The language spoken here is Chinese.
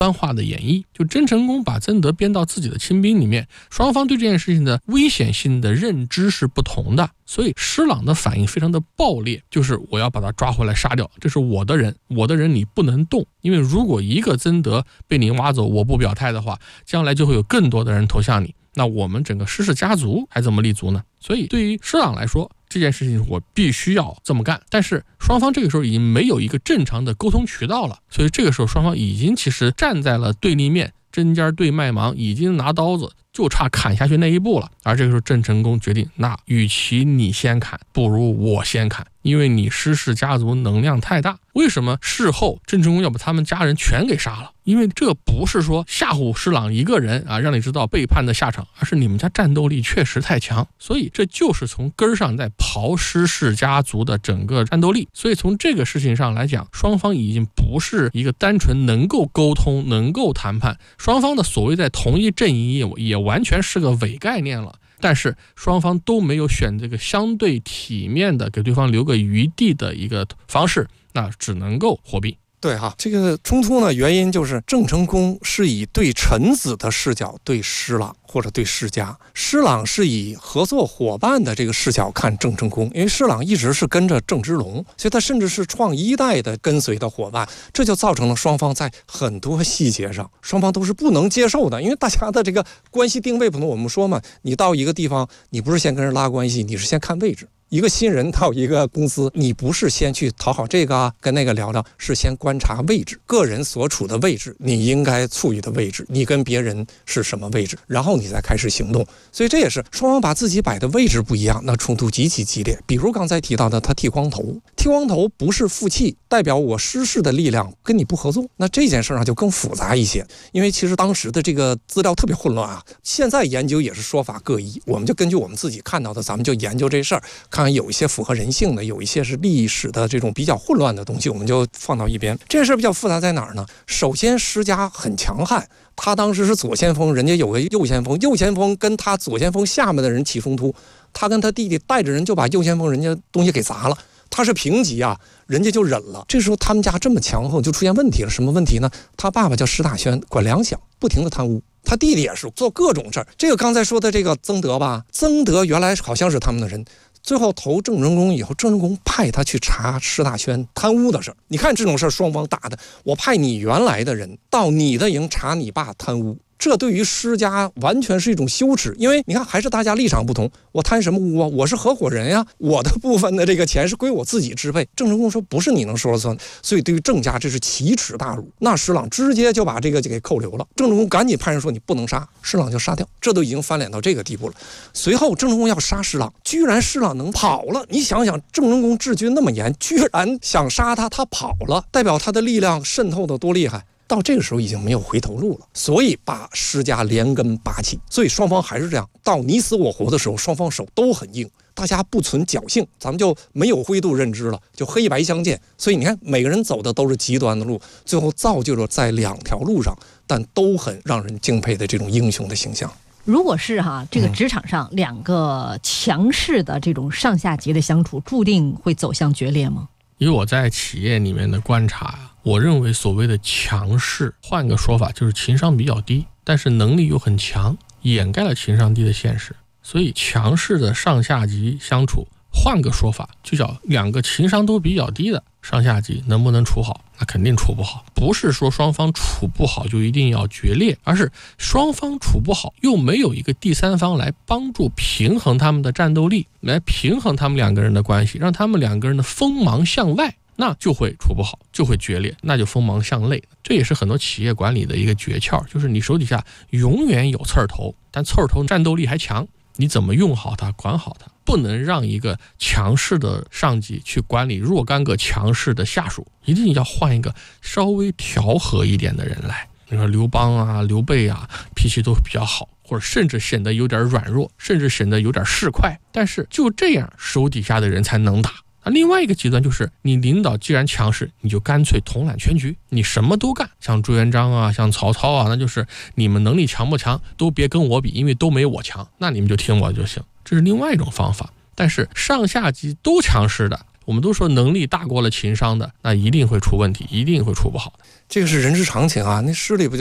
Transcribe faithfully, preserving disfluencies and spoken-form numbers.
端化的演绎。就郑成功把曾德编到自己的亲兵里面，双方对这件事情的危险性的认知是不同的，所以施琅的反应非常的暴烈，就是我要把他抓回来杀掉，这是我的人，我的人你不能动，因为如果一个曾德被你挖走，我不表态的话，将来就会有更多的人投向你，那我们整个施氏家族还怎么立足呢？所以对于施琅来说，这件事情我必须要这么干，但是双方这个时候已经没有一个正常的沟通渠道了，所以这个时候双方已经其实站在了对立面，针尖对麦芒，已经拿刀子就差砍下去那一步了。而这个时候郑成功决定，那与其你先砍，不如我先砍，因为你施氏家族能量太大。为什么事后郑成功要把他们家人全给杀了？因为这不是说吓唬施琅一个人啊，让你知道背叛的下场，而是你们家战斗力确实太强，所以这就是从根儿上在刨施氏家族的整个战斗力。所以从这个事情上来讲，双方已经不是一个单纯能够沟通能够谈判，双方的所谓在同一阵营也也完全是个伪概念了。但是双方都没有选这个相对体面的给对方留个余地的一个方式，那只能够火并。 对哈，这个冲突呢，原因就是郑成功是以对臣子的视角对施琅或者对施家，施琅是以合作伙伴的这个视角看郑成功，因为施琅一直是跟着郑芝龙，所以他甚至是创一代的跟随的伙伴，这就造成了双方在很多细节上，双方都是不能接受的，因为大家的这个关系定位不同。我们说嘛，你到一个地方，你不是先跟人拉关系，你是先看位置。一个新人到一个公司，你不是先去讨好这个啊，跟那个聊聊，是先观察位置，个人所处的位置，你应该处于的位置，你跟别人是什么位置，然后你再开始行动。所以这也是双方把自己摆的位置不一样，那冲突极其激烈。比如刚才提到的，他剃光头，剃光头不是负气，代表我施氏的力量跟你不合作，那这件事上就更复杂一些。因为其实当时的这个资料特别混乱啊，现在研究也是说法各异，我们就根据我们自己看到的，咱们就研究这事儿，看看有一些符合人性的，有一些是历史的这种比较混乱的东西，我们就放到一边。这件事比较复杂在哪儿呢？首先施家很强悍，他当时是左先锋，人家有个右先锋，右先锋跟他左先锋下面的人起冲突，他跟他弟弟带着人就把右先锋人家东西给砸了，他是平级啊，人家就忍了。这时候他们家这么强横，就出现问题了。什么问题呢？他爸爸叫施大轩，管粮饷，不停的贪污，他弟弟也是做各种事儿。这个刚才说的这个曾德吧，曾德原来好像是他们的人，最后投郑成功以后，郑成功派他去查施大轩贪污的事儿。你看这种事儿，双方打的，我派你原来的人到你的营查你爸贪污，这对于施家完全是一种羞耻。因为你看，还是大家立场不同，我贪什么污啊？我是合伙人呀，我的部分的这个钱是归我自己支配。郑成功说不是你能说了算，所以对于郑家这是奇耻大辱。那施琅直接就把这个给扣留了，郑成功赶紧派人说你不能杀，施琅就杀掉，这都已经翻脸到这个地步了。随后郑成功要杀施琅，居然施琅能跑了。你想想，郑成功治军那么严，居然想杀他，他跑了，代表他的力量渗透的多厉害。到这个时候已经没有回头路了，所以把施家连根拔起。所以双方还是这样，到你死我活的时候，双方手都很硬，大家不存侥幸，咱们就没有灰度认知了，就黑白相间。所以你看，每个人走的都是极端的路，最后造就了在两条路上但都很让人敬佩的这种英雄的形象。 如果是哈这个职场上两个强势的这种上下级的相处，注定会走向决裂吗？ 以我在企业里面的观察，我认为所谓的强势，换个说法就是情商比较低，但是能力又很强，掩盖了情商低的现实。所以强势的上下级相处，换个说法就叫两个情商都比较低的上下级能不能处好？那肯定处不好。不是说双方处不好就一定要决裂，而是双方处不好又没有一个第三方来帮助平衡他们的战斗力，来平衡他们两个人的关系，让他们两个人的锋芒向外，那就会处不好，就会决裂，那就锋芒向内。这也是很多企业管理的一个诀窍，就是你手底下永远有刺儿头，但刺儿头战斗力还强，你怎么用好它，管好它，不能让一个强势的上级去管理若干个强势的下属，一定要换一个稍微调和一点的人来。你说刘邦啊、刘备啊，脾气都比较好，或者甚至显得有点软弱，甚至显得有点市侩，但是就这样手底下的人才能打。那另外一个极端就是你领导既然强势，你就干脆统揽全局，你什么都干，像朱元璋啊，像曹操啊，那就是你们能力强不强都别跟我比，因为都没我强，那你们就听我就行，这是另外一种方法。但是上下级都强势的， 我们都说能力大过了情商的，那一定会出问题，一定会处不好的。 这个是人之常情啊，那诗里不